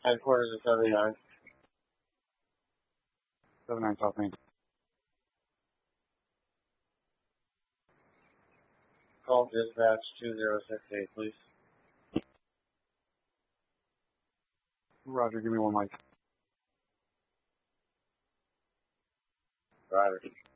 Headquarters is 79. 79 South Main. Call dispatch 2068, please. Roger, give me one mic. Roger.